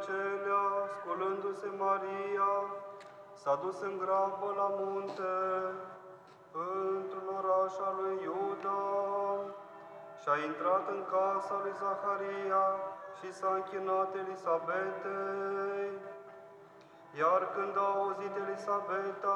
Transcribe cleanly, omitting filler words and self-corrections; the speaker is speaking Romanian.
acelea, sculându-se Maria, s-a dus în grabă la munte, într-un oraș al lui Iuda, și-a intrat în casa lui Zaharia și s-a închinat Elisabetei. Iar când a auzit Elisabeta